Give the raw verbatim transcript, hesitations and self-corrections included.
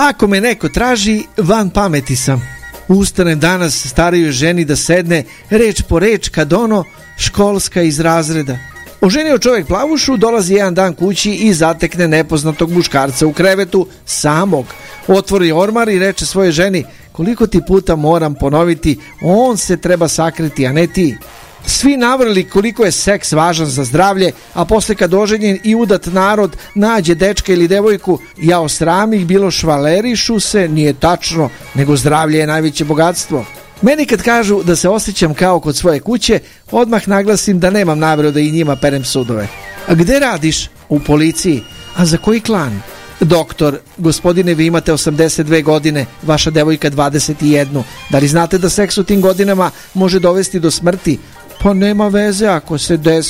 Ako me neko traži, van pameti sam. Ustanem danas starijoj ženi da sedne reč po reč kad ono školska iz razreda. Oženio čovjek plavušu, dolazi jedan dan kući i zatekne nepoznatog muškarca u krevetu samog. Otvori ormar i reče svojoj ženi: koliko ti puta moram ponoviti, on se treba sakriti, a ne ti. Svi navrli koliko je seks važan za zdravlje, a posle kad oženjen i udat narod nađe dečka ili devojku, ja osram ih, bilo švalerišu se, nije tačno, nego zdravlje je najveće bogatstvo. Meni kad kažu da se osjećam kao kod svoje kuće, odmah naglasim da nemam nameru da i njima perem sudove. A gde radiš? U policiji. A za koji klan? Doktor, gospodine, vi imate osamdeset dve godine, vaša devojka dvadeset jednu. Da li znate da seks u tim godinama može dovesti do smrti? Pa nema veze, ako se desi